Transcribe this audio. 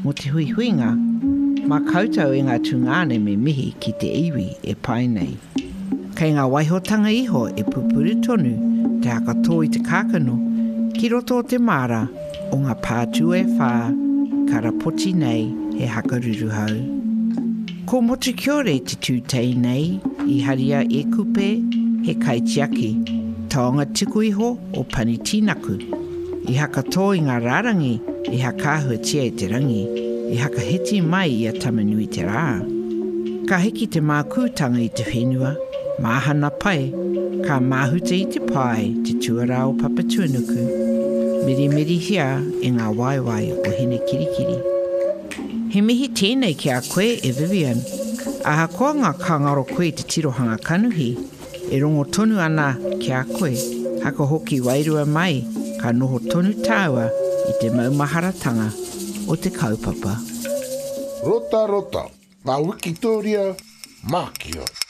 mo te hui huinga, ma kautau e ngā tungane me mihi ki te iwi e pai nei. Kei ngā waihotanga iho e pupuri tonu te hakato i te kākano, ki roto o te mara o ngā pātu e whā, ka rapoti nei he hakaruru hau. Ko motu kiore te tūtei nei, i haria e kupe he kaitiaki, taonga tiku iho o Panitinaku. I hakato i ngā rārangi, i hakahua tia e te rangi, i hakahiti mai i a tamanui te rā. Ka hiki te mākūtanga i te whenua, māhana pai, ka māhuta i te pai, te tuara o Papatuanuku. Miri hia e ngā waiwai o hene kirikiri. He mihi tēnei ki a koe e Vivian. Aha koa ngā kāngaro koe te tirohanga kanuhi, e rongo tonu ana ki a koe, haka hoki wairua mai, ka noho tonu tāua i te maumaharatanga o te kaupapa. Rota, ngā Wikitoria, Mākio.